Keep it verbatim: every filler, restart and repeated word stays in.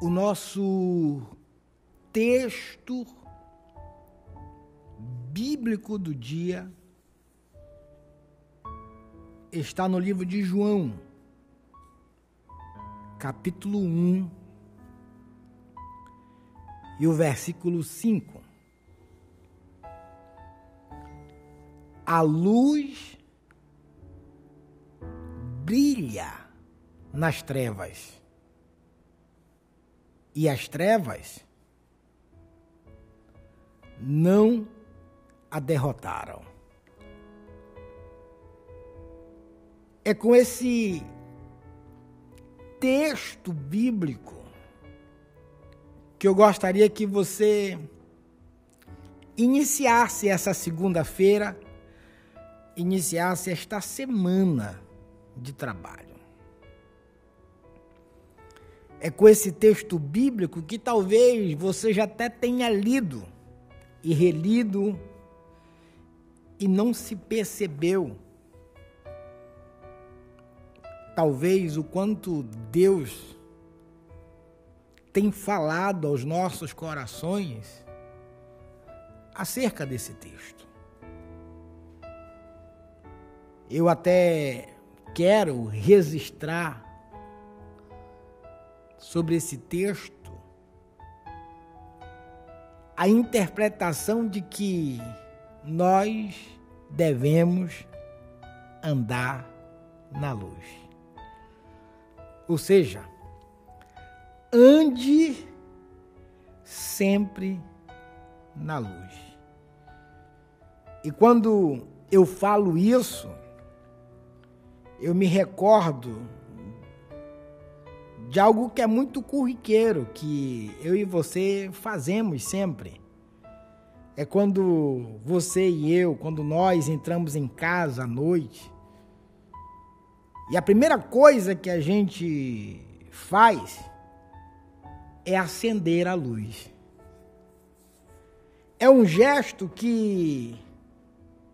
O nosso texto bíblico do dia está no livro de João, capítulo um, e o versículo cinco. A luz brilha nas trevas, e as trevas não a derrotaram. É com esse texto bíblico que eu gostaria que você iniciasse essa segunda-feira, iniciasse esta semana de trabalho. É com esse texto bíblico que talvez você já até tenha lido e relido e não se percebeu, talvez, o quanto Deus tem falado aos nossos corações acerca desse texto. Eu até quero registrar sobre esse texto a interpretação de que nós devemos andar na luz. Ou seja, ande sempre na luz. E quando eu falo isso, eu me recordo de algo que é muito corriqueiro, que eu e você fazemos sempre. É quando você e eu, quando nós entramos em casa à noite, e a primeira coisa que a gente faz é acender a luz. É um gesto que